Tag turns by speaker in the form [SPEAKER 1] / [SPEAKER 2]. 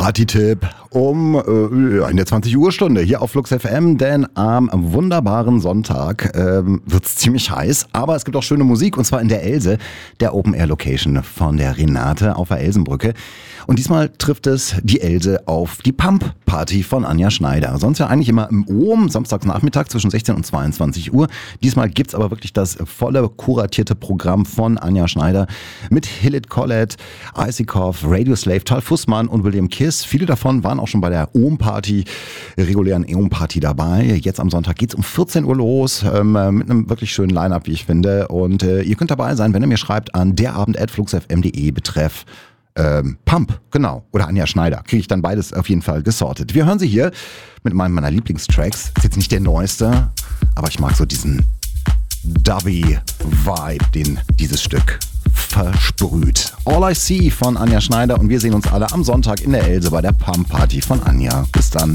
[SPEAKER 1] Party-Tipp in der 20 Uhr Stunde hier auf Flux FM, denn am wunderbaren Sonntag wird's ziemlich heiß, aber es gibt auch schöne Musik und zwar in der Else, der Open-Air-Location von der Renate auf der Elsenbrücke. Und diesmal trifft es die Else auf die Pump-Party von Anja Schneider. Sonst ja eigentlich immer im Ohm, samstagsnachmittag zwischen 16 und 22 Uhr. Diesmal gibt's aber wirklich das volle kuratierte Programm von Anja Schneider mit Hillit Collett, Icikoff, Radioslave, Tal Fussmann und William Kiss. Viele davon waren auch schon bei der Ohm-Party, regulären Ohm-Party dabei. Jetzt am Sonntag geht's um 14 Uhr los, mit einem wirklich schönen Line-Up, wie ich finde. Und ihr könnt dabei sein, wenn ihr mir schreibt an derabend@fluxfm.de betreff Pump, genau. Oder Anja Schneider. Kriege ich dann beides auf jeden Fall gesortet. Wir hören sie hier mit einem meiner Lieblingstracks. Ist jetzt nicht der neueste, aber ich mag so diesen Dubby-Vibe, den dieses Stück versprüht. All I See von Anja Schneider und wir sehen uns alle am Sonntag in der Else bei der Pump-Party von Anja. Bis dann.